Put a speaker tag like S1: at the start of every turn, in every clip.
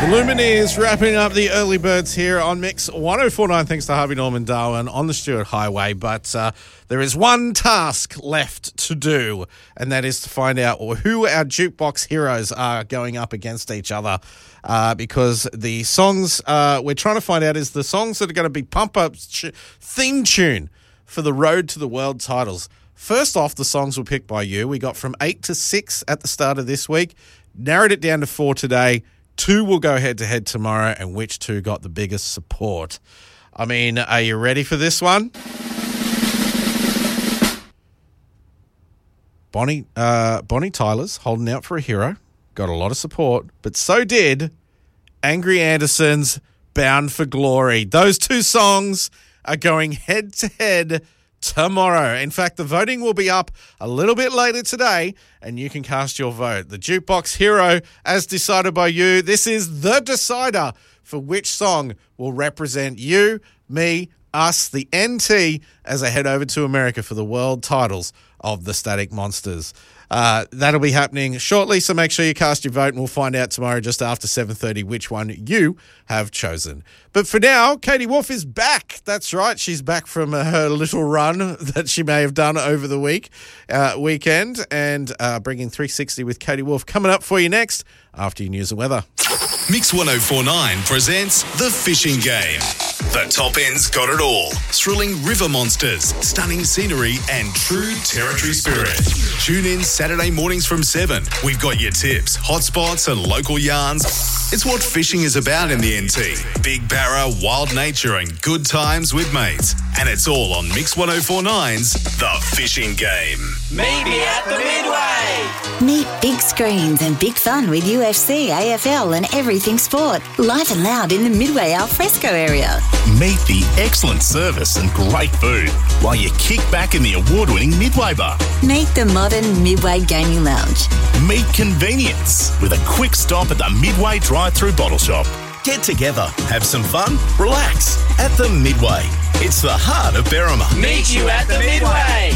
S1: Lumineers wrapping up the early birds here on Mix 104.9 thanks to Harvey Norman Darwin on the Stuart Highway. But there is one task left to do, and that is to find out who our jukebox heroes are going up against each other. Because the songs we're trying to find out is the songs that are going to be pump-up theme tune for the Road to the World titles. First off, the songs were picked by you. We got from 8 to 6 at the start of this week, narrowed it down to 4 today. 2 will go head-to-head tomorrow, and which 2 got the biggest support? I mean, are you ready for this one? Bonnie Tyler's Holding Out for a Hero got a lot of support, but so did Angry Anderson's Bound for Glory. Those 2 songs are going head-to-head tomorrow. In fact, the voting will be up a little bit later today, and you can cast your vote. The Jukebox Hero, as decided by you, this is the decider for which song will represent you, me, us, the NT, as I head over to America for the world titles of the Static Monsters. That'll be happening shortly, so make sure you cast your vote, and we'll find out tomorrow just after 7:30 which one you have chosen. But for now, Katie Wolf is back. That's right, she's back from her little run that she may have done over the weekend, and bringing 360 with Katie Wolf coming up for you next after your news and weather.
S2: Mix 104.9 presents The Fishing Game. The top end's got it all. Thrilling river monsters, stunning scenery, and true territory spirit. Tune in Saturday mornings from 7. We've got your tips, hotspots, and local yarns. It's what fishing is about in the NT. Big barra, wild nature, and good times with mates. And it's all on Mix 104.9's The Fishing Game.
S3: Maybe at the Midway.
S4: Meet big screens and big fun with UFC, AFL and everything sport. Live and loud in the Midway alfresco area.
S5: Meet the excellent service and great food while you kick back in the award-winning Midway Bar.
S4: Meet the modern Midway Gaming Lounge.
S5: Meet convenience with a quick stop at the Midway drive-through bottle shop. Get together, have some fun, relax at the Midway. It's the heart of Berrima.
S3: Meet you at the Midway.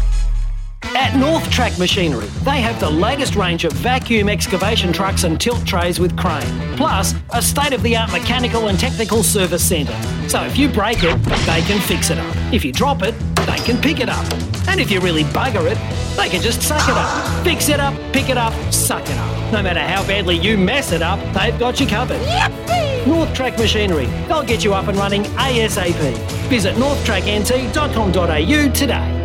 S6: At North Track Machinery, they have the latest range of vacuum excavation trucks and tilt trays with crane, plus a state-of-the-art mechanical and technical service centre. So if you break it, they can fix it up. If you drop it, they can pick it up. And if you really bugger it, they can just suck it up. Fix it up, pick it up, suck it up. No matter how badly you mess it up, they've got you covered. North Track Machinery, they'll get you up and running ASAP. Visit northtracknt.com.au today.